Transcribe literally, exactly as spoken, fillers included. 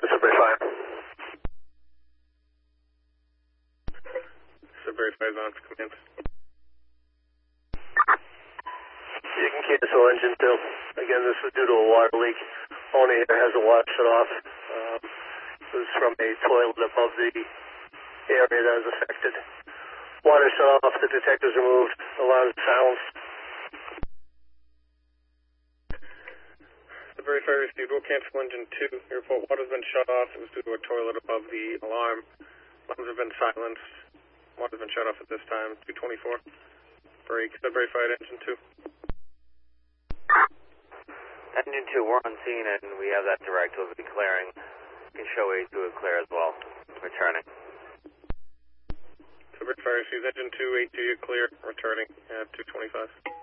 Sudbury five. Sudbury five on for command. You can cancel engine two. Again, this is due to a water leak. Owner here has the water shut off. Um, this is from a toilet above the area that is affected. Water shut off, the detectors removed, alarm sounds. Sudbury Fire received, we'll cancel engine two. Your report, water's been shut off. It was due to a toilet above the alarm. Alarms have been silenced. Water's been shut off at this time. two twenty-four. Break. Sudbury Fire engine two. Engine two, we're on scene and we have that direct. We'll be clearing. You can show A two is clear as well. Returning. Sudbury Fire received engine two, A two clear. Returning at two twenty-five.